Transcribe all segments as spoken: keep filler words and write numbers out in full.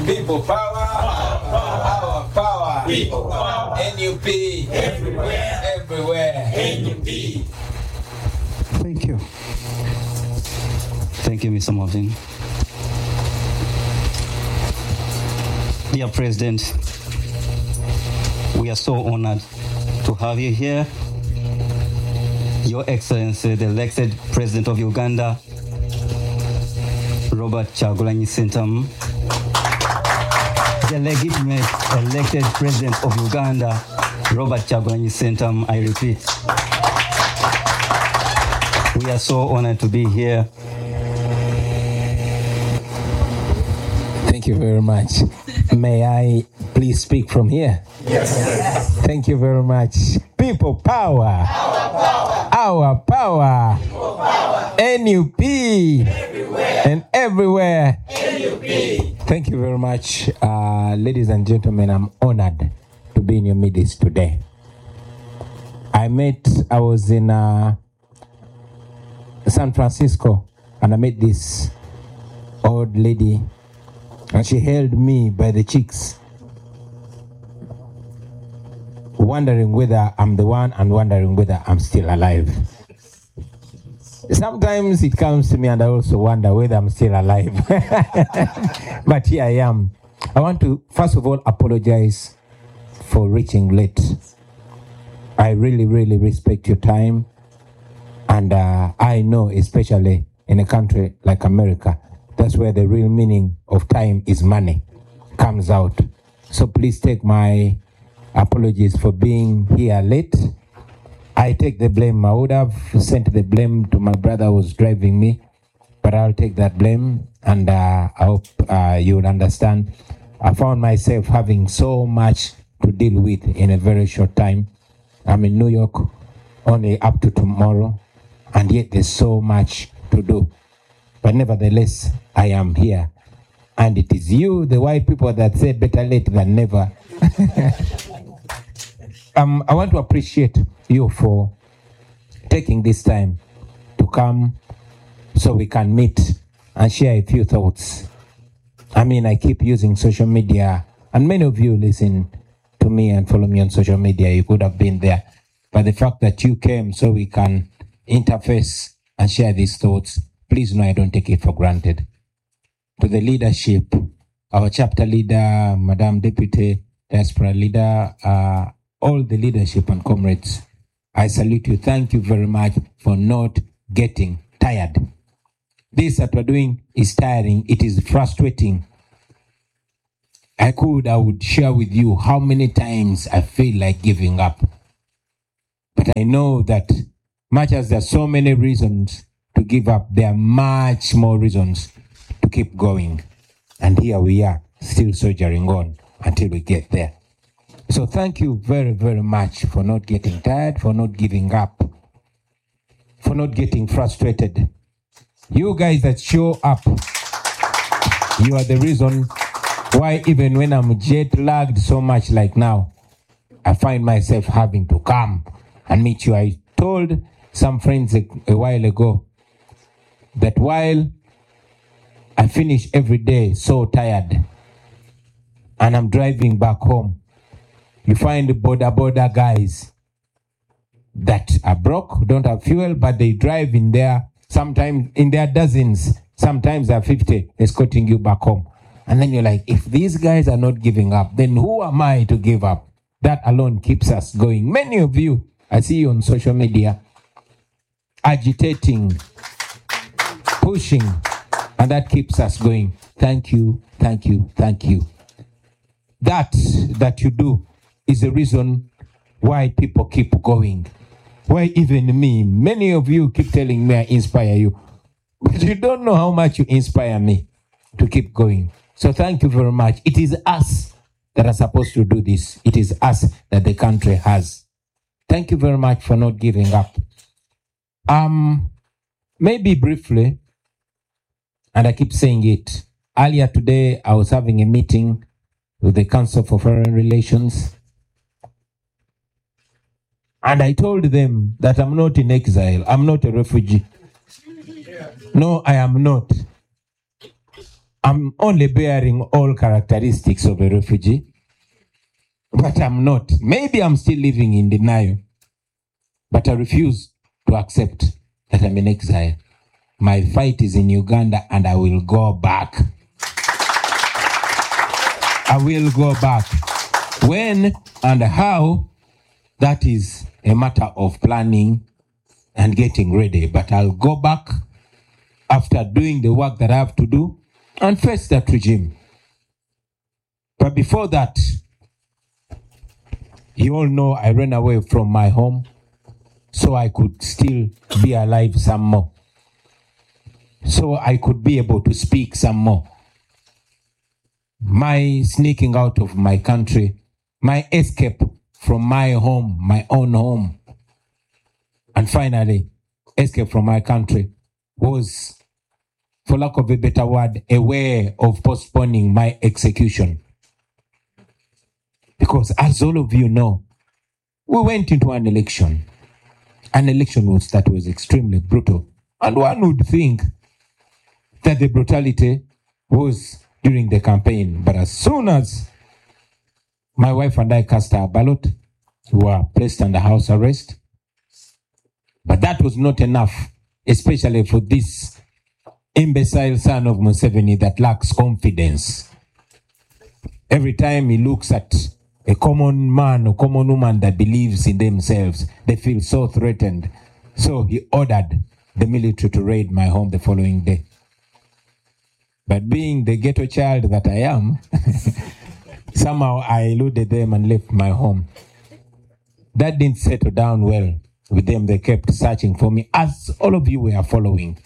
People power, our power, people power. N U P, everywhere, everywhere. N U P. Thank you. Thank you, Mister Marvin. Dear President, we are so honored to have you here. Your Excellency, the elected President of Uganda, Robert Kyagulanyi Ssentamu, the legitimate elected President of Uganda, Robert Kyagulanyi Ssentamu, I repeat. We are so honored to be here. Thank you very much. May I please speak from here? Yes. Thank you very much. People power. Our power. Our power. People power. N U P. Everywhere. And everywhere. N U P. Thank you very much. Uh, ladies and gentlemen, I'm honored to be in your midst today. I met, I was in uh, San Francisco, and I met this old lady, and she held me by the cheeks, wondering whether I'm the one and wondering whether I'm still alive. Sometimes it comes to me and I also wonder whether I'm still alive. But here I am. I want to, first of all, apologize for reaching late. I really, really respect your time. And uh, I know, especially in a country like America, that's where the real meaning of time is money comes out. So please take my apologies for being here late. I take the blame. I would have sent the blame to my brother who was driving me, but I'll take that blame, and uh, I hope uh, you will understand. I found myself having so much to deal with in a very short time. I'm in New York only up to tomorrow, and yet there's so much to do. But nevertheless, I am here. And it is you, the white people, that say better late than never. um, I want to appreciate you for taking this time to come so we can meet and share a few thoughts. I mean, I keep using social media, and many of you listen to me and follow me on social media. You could have been there. But the fact that you came so we can interface and share these thoughts, please know I don't take it for granted. To the leadership, our chapter leader, Madam Deputy, Diaspora leader, uh, all the leadership and comrades, I salute you. Thank you very much for not getting tired. This that we're doing is tiring. It is frustrating. I could, I would share with you how many times I feel like giving up. But I know that much as there are so many reasons to give up, there are much more reasons to keep going. And here we are, still soldiering on until we get there. So thank you very, very much for not getting tired, for not giving up, for not getting frustrated. You guys that show up, you are the reason why even when I'm jet lagged so much like now, I find myself having to come and meet you. I told some friends a, a while ago that while I finish every day so tired and I'm driving back home, you find the border border guys that are broke, don't have fuel, but they drive in there, sometimes in their dozens, sometimes they're fifty, escorting you back home. And then you're like, if these guys are not giving up, then who am I to give up? That alone keeps us going. Many of you, I see you on social media, agitating, pushing, and that keeps us going. Thank you, thank you, thank you. That, that you do is the reason why people keep going. Why even me, many of you keep telling me I inspire you. But you don't know how much you inspire me to keep going. So thank you very much. It is us that are supposed to do this. It is us that the country has. Thank you very much for not giving up. Um, maybe briefly, and I keep saying it, earlier today I was having a meeting with the Council for Foreign Relations. And I told them that I'm not in exile. I'm not a refugee. No, I am not. I'm only bearing all characteristics of a refugee, but I'm not. Maybe I'm still living in denial, but I refuse to accept that I'm in exile. My fight is in Uganda and I will go back. I will go back. When and how, that is a matter of planning and getting ready. But I'll go back after doing the work that I have to do and face that regime. But before that, you all know I ran away from my home so I could still be alive some more. So I could be able to speak some more. My sneaking out of my country, my escape from my home, my own home, and finally, escape from my country was, for lack of a better word, a way of postponing my execution. Because as all of you know, we went into an election. An election was, that was extremely brutal. And one would think that the brutality was during the campaign. But as soon as my wife and I cast our ballot, we were placed under house arrest. But that was not enough, especially for this imbecile son of Museveni that lacks confidence. Every time he looks at a common man or common woman that believes in themselves, they feel so threatened. So he ordered the military to raid my home the following day. But being the ghetto child that I am, somehow I eluded them and left my home. That didn't settle down well with them. They kept searching for me, as all of you were following,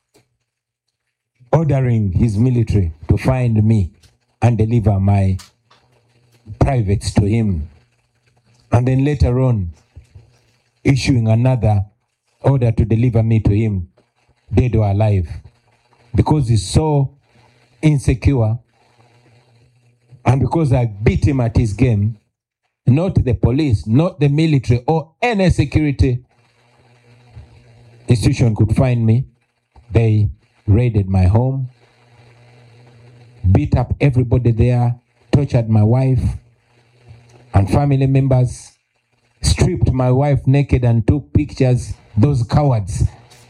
ordering his military to find me and deliver my privates to him. And then later on, issuing another order to deliver me to him, dead or alive, because he's so insecure, and because I beat him at his game. Not the police, not the military, or any security institution could find me. They raided my home, beat up everybody there, tortured my wife and family members, stripped my wife naked and took pictures. Those cowards.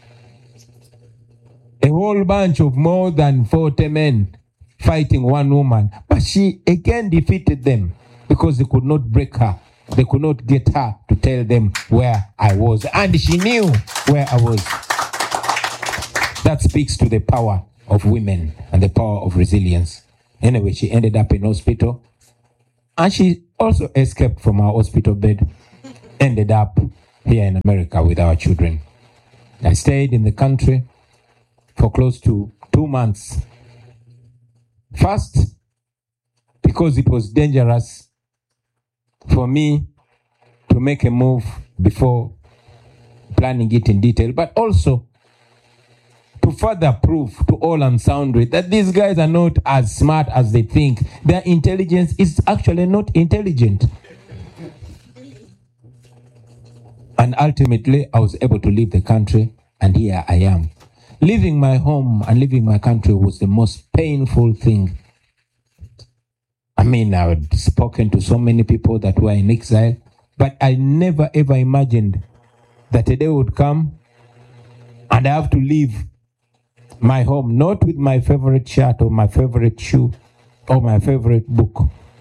A whole bunch of more than forty men fighting one woman. But she again defeated them because they could not break her. They could not get her to tell them where I was. And she knew where I was. That speaks to the power of women and the power of resilience. Anyway, she ended up in hospital. And she also escaped from our hospital bed. Ended up here in America with our children. I stayed in the country for close to two months. First, because it was dangerous for me to make a move before planning it in detail, but also to further prove to all and sundry that these guys are not as smart as they think. Their intelligence is actually not intelligent. And ultimately, I was able to leave the country, and here I am. Leaving my home and leaving my country was the most painful thing. I mean, I had spoken to so many people that were in exile, but I never ever imagined that a day would come and I have to leave my home, not with my favorite shirt or my favorite shoe or my favorite book.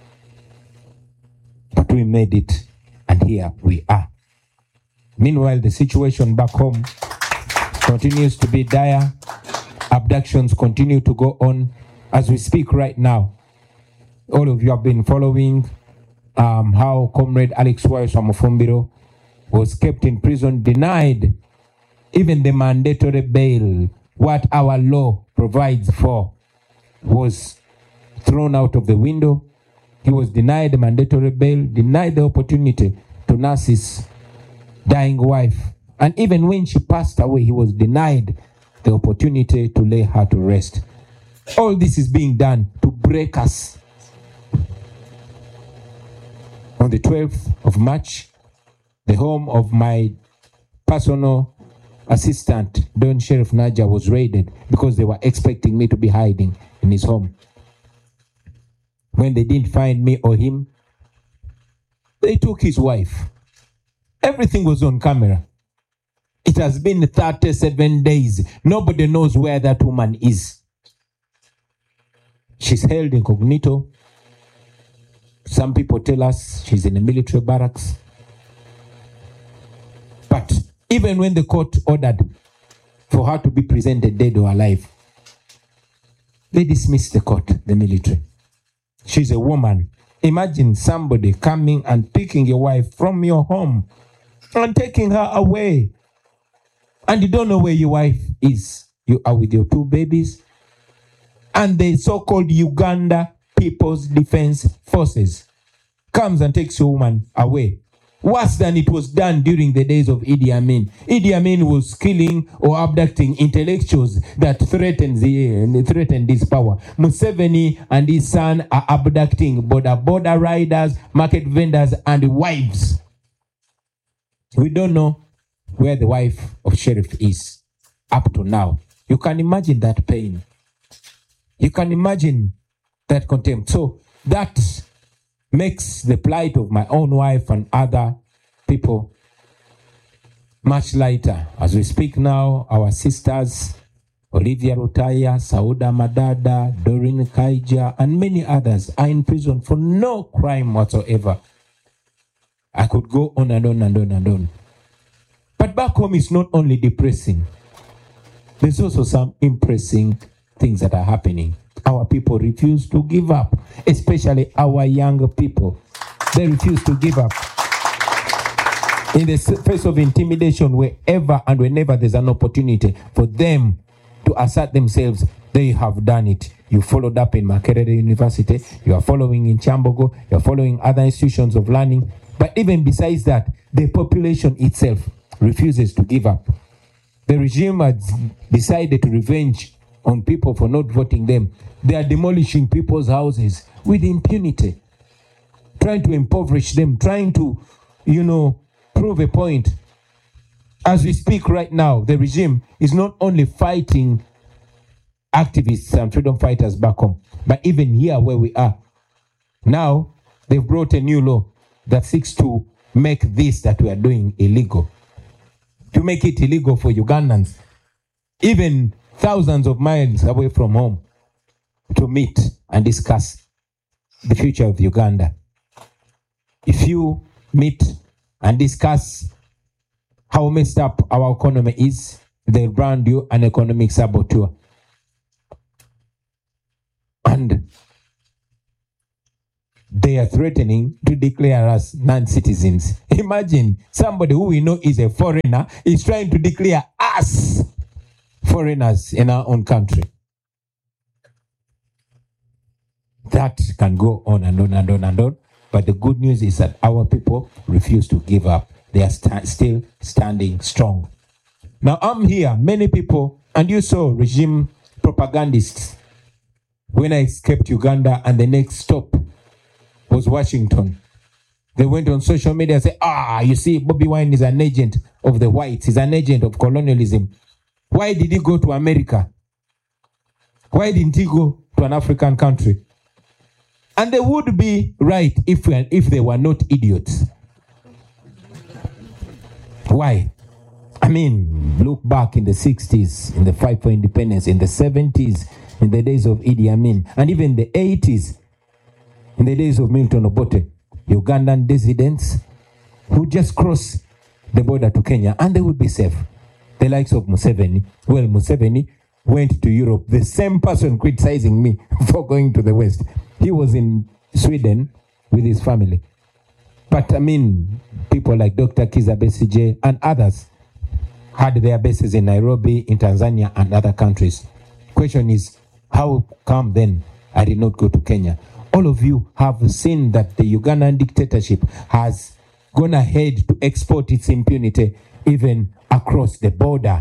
But we made it, and here we are. Meanwhile, the situation back home continues to be dire. Abductions continue to go on as we speak right now. All of you have been following um, how Comrade Alex Wayo Samufumbiro was kept in prison, denied even the mandatory bail, what our law provides for, was thrown out of the window. He was denied the mandatory bail, denied the opportunity to nurse his dying wife. And even when she passed away, he was denied the opportunity to lay her to rest. All this is being done to break us. On the twelfth of March, the home of my personal assistant, Don Sheriff Naja, was raided because they were expecting me to be hiding. in his home. When they didn't find me or him, they took his wife. Everything was on camera. It has been thirty-seven days. Nobody knows where that woman is. She's held incognito. Some people tell us she's in a military barracks. But even when the court ordered for her to be presented dead or alive, they dismissed the court, the military. She's a woman. Imagine somebody coming and picking your wife from your home and taking her away. And you don't know where your wife is. You are with your two babies. And the so-called Uganda People's Defense Forces comes and takes your woman away. Worse than it was done during the days of Idi Amin. Idi Amin was killing or abducting intellectuals that threatened, the, threatened his power. Museveni and his son are abducting border, border riders, market vendors, and wives. We don't know where the wife of Sheriff is up to now. You can imagine that pain. You can imagine that contempt. So that makes the plight of my own wife and other people much lighter. As we speak now, our sisters, Olivia Rutaya, Sauda Madada, Doreen Kaija, and many others are in prison for no crime whatsoever. I could go on and on and on and on. But back home is not only depressing. There's also some impressing things that are happening. Our people refuse to give up, especially our young people. They refuse to give up. In the face of intimidation, wherever and whenever there's an opportunity for them to assert themselves, they have done it. You followed up in Makerere University, you are following in Chambogo, you are following other institutions of learning. But even besides that, the population itself refuses to give up. The regime has decided to revenge on people for not voting them. They are demolishing people's houses with impunity, trying to impoverish them, trying to, you know, prove a point. As we speak right now, the regime is not only fighting activists and freedom fighters back home, but even here where we are. Now, they've brought a new law that seeks to make this that we are doing illegal, to make it illegal for Ugandans, even thousands of miles away from home, to meet and discuss the future of Uganda. If you meet and discuss how messed up our economy is, they'll brand you an economic saboteur. And they are threatening to declare us non-citizens. Imagine somebody who we know is a foreigner is trying to declare us foreigners in our own country. That can go on and on and on and on. But the good news is that our people refuse to give up. They are st- still standing strong. Now I'm here, many people, and you saw regime propagandists when I escaped Uganda and the next stop was Washington. They went on social media and said, ah, you see, Bobby Wine is an agent of the whites. He's an agent of colonialism. Why did he go to America? Why didn't he go to an African country? And they would be right if, we, if they were not idiots. Why? I mean, look back in the sixties, in the fight for independence, in the seventies, in the days of Idi Amin, and even the eighties, in the days of Milton Obote, Ugandan dissidents who just cross the border to Kenya and they would be safe. The likes of Museveni. Well, Museveni went to Europe. The same person criticizing me for going to the West. He was in Sweden with his family. But I mean, people like Doctor Kizza Besigye and others had their bases in Nairobi, in Tanzania, and other countries. Question is, how come then I did not go to Kenya? All of you have seen that the Ugandan dictatorship has gone ahead to export its impunity even across the border.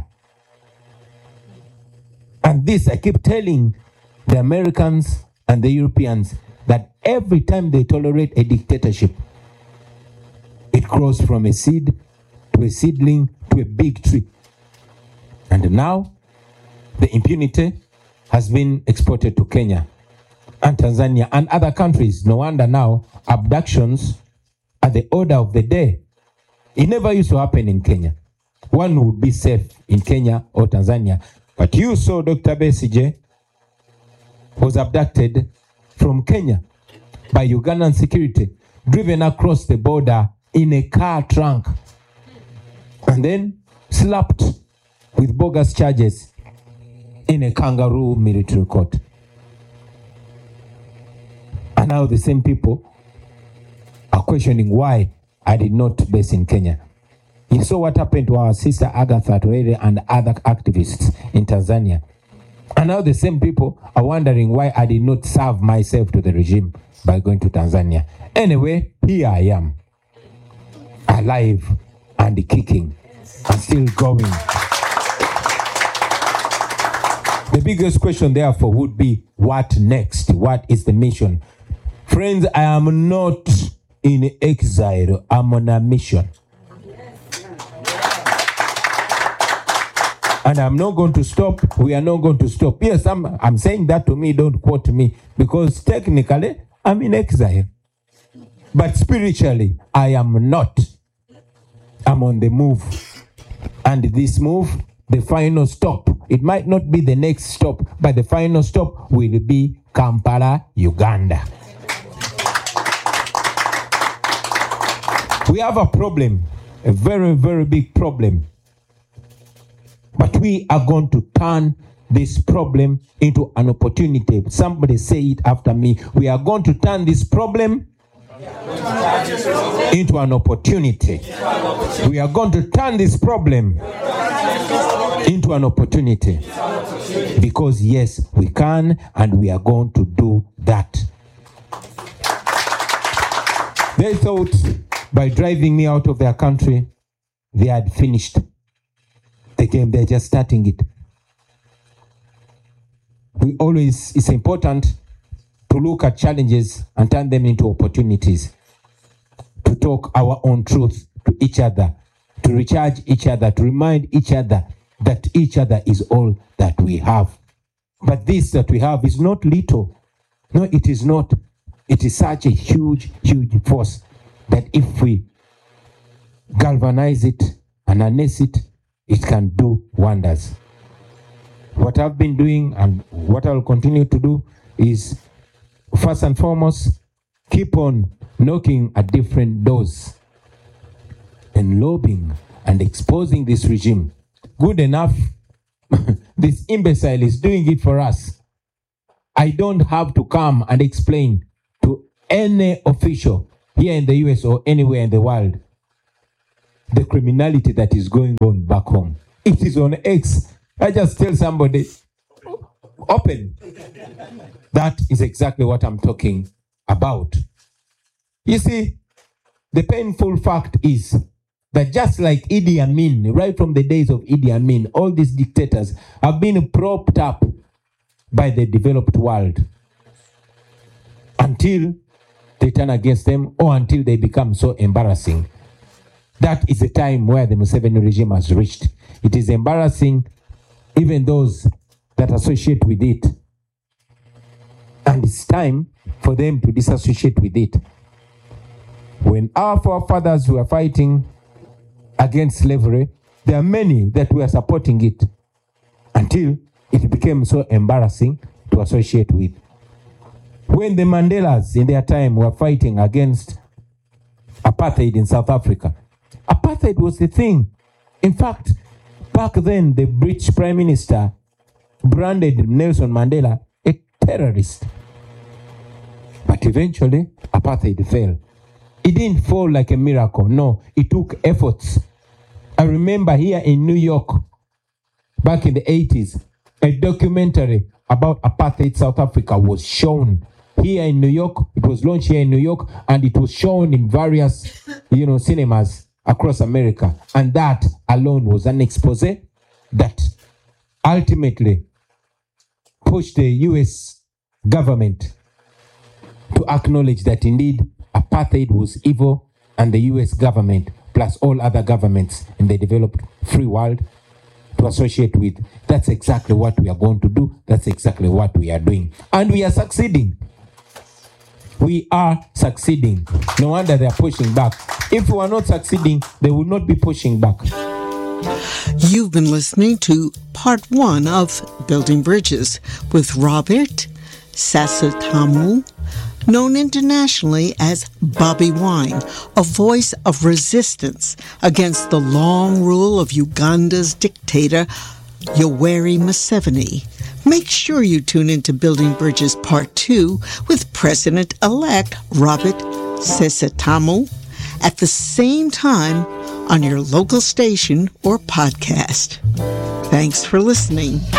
And this, I keep telling the Americans and the Europeans that every time they tolerate a dictatorship, it grows from a seed to a seedling to a big tree. And now, the impunity has been exported to Kenya and Tanzania and other countries. No wonder now abductions are the order of the day. It never used to happen in Kenya. One would be safe in Kenya or Tanzania. But you saw Doctor Besigye was abducted from Kenya by Ugandan security, driven across the border in a car trunk, and then slapped with bogus charges in a kangaroo military court. And now the same people are questioning why I did not base in Kenya. You saw what happened to our sister Agatha Turere and other activists in Tanzania. And now the same people are wondering why I did not serve myself to the regime by going to Tanzania. Anyway, here I am, alive and kicking and still going. The biggest question therefore would be, what next? What is the mission? Friends, I am not in exile. I'm on a mission. And I'm not going to stop. We are not going to stop. Yes, I'm, I'm saying that to me. Don't quote me. Because technically, I'm in exile. But spiritually, I am not. I'm on the move. And this move, the final stop, it might not be the next stop, but the final stop will be Kampala, Uganda. We have a problem, a very, very big problem. But we are going to turn this problem into an opportunity. Somebody say it after me. We are going to turn this problem into an opportunity. We are going to turn this problem into an opportunity. Because yes, we can, and we are going to do that. They thought by driving me out of their country, they had finished the game. They're just starting it. We always, it's important to look at challenges and turn them into opportunities, to talk our own truth to each other, to recharge each other, to remind each other that each other is all that we have. But this that we have is not little. No, it is not. It is such a huge, huge force that if we galvanize it and harness it, it can do wonders. What I've been doing and what I'll continue to do is, first and foremost, keep on knocking at different doors and lobbying and exposing this regime. Good enough, this imbecile is doing it for us. I don't have to come and explain to any official here in the U S or anywhere in the world the criminality that is going on back home. It is on X. I just tell somebody, open. That is exactly what I'm talking about. You see, the painful fact is that just like Idi Amin, right from the days of Idi Amin, all these dictators have been propped up by the developed world until they turn against them or until they become so embarrassing. That is the time where the Museveni regime has reached. It is embarrassing even those that associate with it. And it's time for them to disassociate with it. When our forefathers were fighting against slavery, there are many that were supporting it until it became so embarrassing to associate with. When the Mandelas in their time were fighting against apartheid in South Africa, apartheid was the thing. In fact, back then, the British Prime Minister branded Nelson Mandela a terrorist. But eventually, apartheid fell. It didn't fall like a miracle. No, it took efforts. I remember here in New York, back in the eighties, a documentary about apartheid South Africa was shown here in New York. It was launched here in New York, and it was shown in various, you know, cinemas across America. And that alone was an expose that ultimately pushed the U S government to acknowledge that indeed apartheid was evil, and the U S government, plus all other governments in the developed free world, to associate with. That's exactly what we are going to do. That's exactly what we are doing. And we are succeeding. We are succeeding. No wonder they are pushing back. If we are not succeeding, they will not be pushing back. You've been listening to part one of Building Bridges with Robert Sesatamu, known internationally as Bobi Wine, a voice of resistance against the long rule of Uganda's dictator, Yoweri Museveni. Make sure you tune into Building Bridges Part two with President-elect Robert Sesatamu at the same time on your local station or podcast. Thanks for listening.